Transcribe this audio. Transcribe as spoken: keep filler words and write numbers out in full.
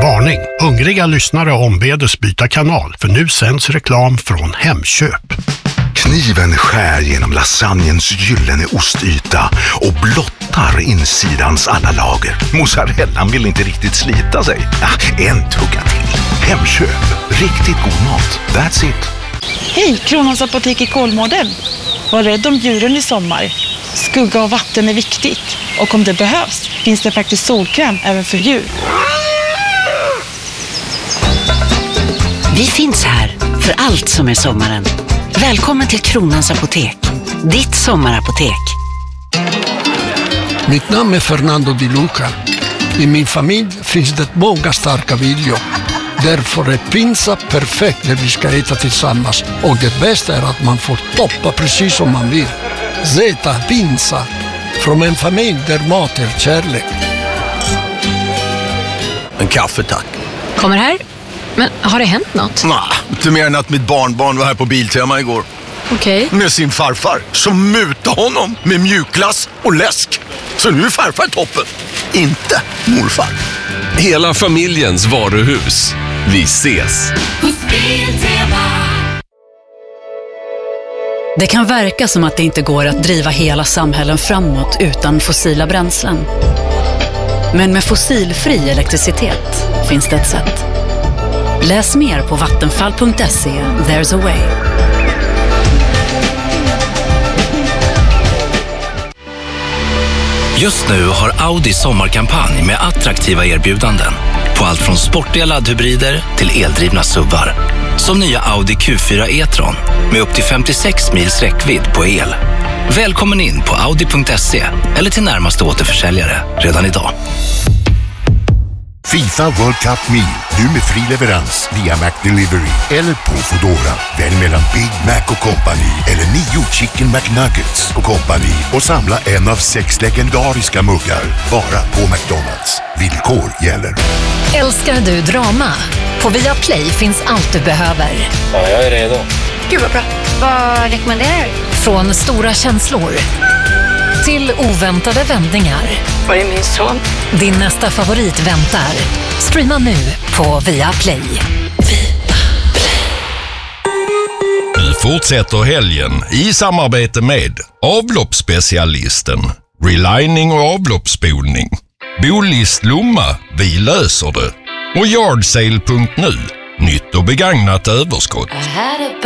Varning! Hungriga lyssnare ombedes byta kanal för nu sänds reklam från Hemköp. Kniven skär genom lasagnens gyllene ostyta och blottar insidans alla lager. Mozzarellan vill inte riktigt slita sig. Ja, en tugga till. Hemköp. Riktigt god mat. That's it. Hej, Kronans Apotek i Kolmården. Var rädd om djuren i sommar. Skugga och vatten är viktigt. Och om det behövs finns det faktiskt solkräm även för djur. Vi finns här för allt som är sommaren. Välkommen till Kronans Apotek. Ditt sommarapotek. Mitt namn är Fernando Di Luca. I min familj finns det många starka viljor. Därför är pinsa perfekt när vi ska äta tillsammans. Och det bästa är att man får toppa precis som man vill. Zeta Pinsa. Från en familj där mat är kärlek. En kaffe, tack. Kommer här. Men har det hänt något? Nej, inte mer än att mitt barnbarn var här på Biltema igår. Okej. Med sin farfar, som mutade honom med mjukglass och läsk. Så nu är farfar toppen. Inte morfar. Hela familjens varuhus. Vi ses. Det kan verka som att det inte går att driva hela samhällen framåt utan fossila bränslen. Men med fossilfri elektricitet finns det ett sätt. Läs mer på vattenfall punkt se. There's a way. Just nu har Audi sommarkampanj med attraktiva erbjudanden på allt från sportiga laddhybrider till eldrivna subbar. Som nya Audi Q fyra e-tron med upp till femtiosex mils räckvidd på el. Välkommen in på audi punkt se eller till närmaste återförsäljare redan idag. FIFA World Cup Meal, nu med fri leverans via McDelivery eller på Foodora. Välj mellan Big Mac och Company eller nio Chicken McNuggets och Company och samla en av sex legendariska muggar bara på McDonald's. Villkor gäller. Älskar du drama? På Viaplay finns allt du behöver. Ja, jag är redo. Gud vad bra. Vad rekommenderar du? Från stora känslor till oväntade vändningar. Var är min son? Din nästa favorit väntar. Streama nu på Viaplay. Vi fortsätter helgen i samarbete med avloppsspecialisten, relining och avloppsspolning. Bolist Lomma, vi löser det. Och yardsale punkt nu, nytt och begagnat överskott.